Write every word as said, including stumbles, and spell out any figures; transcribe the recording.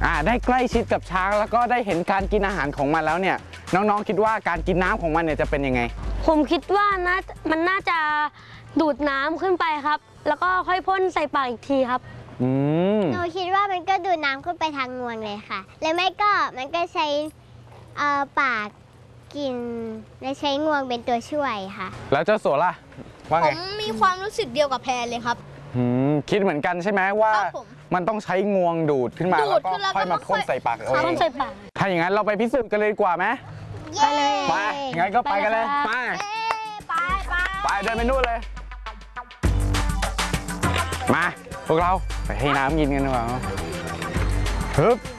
อ่าได้ใกล้ชิดกับช้างแล้วก็ได้เห็นการกินอาหารของมันแล้วเนี่ยน้องๆคิดว่าการกินน้ำของมันเนี่ยจะเป็นยังไงผมคิดว่านะมันน่าจะดูดน้ำขึ้นไปครับแล้วก็ค่อยพ่นใส่ปากอีกทีครับอืมหนูคิดว่ามันก็ดูดน้ำขึ้นไปทางงวงเลยค่ะแล้วไม่ก็มันก็ใช้เอ่อปากกินและใช้งวงเป็นตัวช่วยค่ะแล้วเจ้าสัวล่ะว่าไงผมมีความรู้สึกเดียวกับแพรเลยครับคิดเหมือนกันใช่ไหมว่ามันต้องใช้งวงดูดขึ้นมาแล้วก็ค่อยมาพ่นใส่ปากเอพ่นใส่ปากถ้าอย่างนั้นเราไปพิสูจน์กันเลยดีกว่าไหมไปเลยไปงั้นก็ไปกันเลยไปไปไปไปเดินไปนู่นเลยมาพวกเราไปให้น้ำกินกันดีกว่าฮึบ